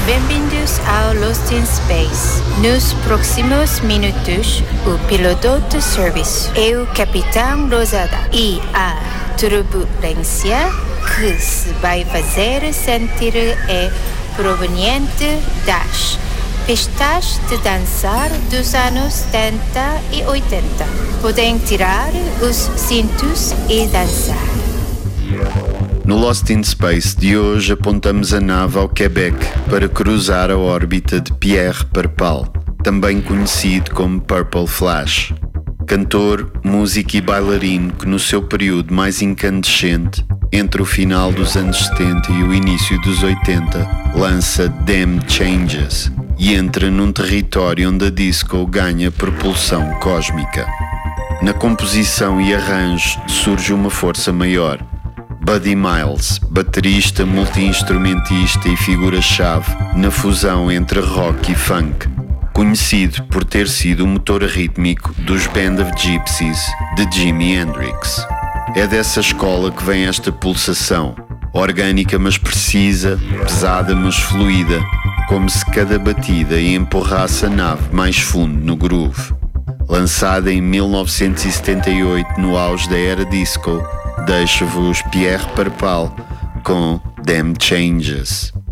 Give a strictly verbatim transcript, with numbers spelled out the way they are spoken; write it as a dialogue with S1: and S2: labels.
S1: Bem-vindos ao Lost in Space. Nos próximos minutos, o piloto de serviço é o Capitão Rosada e a turbulência que se vai fazer sentir é proveniente das pistas de dançar dos anos setenta e oitenta. Podem tirar os cintos e dançar.
S2: No Lost in Space de hoje apontamos a nave ao Quebec para cruzar a órbita de Pierre Perpal, também conhecido como Purple Flash. Cantor, músico e bailarino que no seu período mais incandescente, entre o final dos anos setenta e o início dos oitenta, lança Them Changes e entra num território onde a disco ganha propulsão cósmica. Na composição e arranjo surge uma força maior. Buddy Miles, baterista, multi-instrumentista e figura-chave na fusão entre rock e funk, conhecido por ter sido o motor rítmico dos Band of Gypsies de Jimi Hendrix. É dessa escola que vem esta pulsação, orgânica mas precisa, pesada mas fluida, como se cada batida empurrasse a nave mais fundo no groove. Lançada em mil novecentos e setenta e oito no auge da era disco, deixo-vos Pierre Perpal com Them Changes.